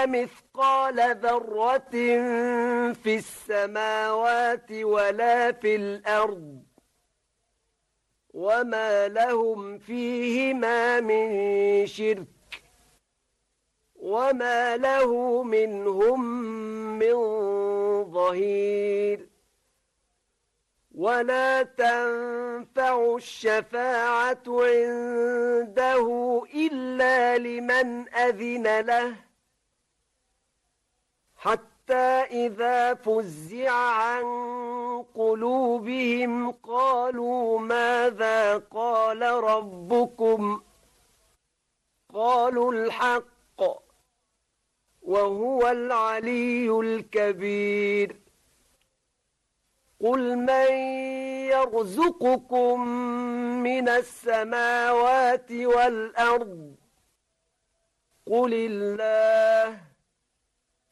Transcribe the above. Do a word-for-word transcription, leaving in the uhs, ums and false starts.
مثقال ذرة في السماوات ولا في الأرض وما لهم فيهما من شرك وما له منهم من ظهير ولا تنفع الشفاعة عنده إلا لمن أذن له حتى إذا فزع عن قلوبهم قالوا ماذا قال ربكم قالوا الحق وهو العلي الكبير قل من يرزقكم من السماوات والأرض قل الله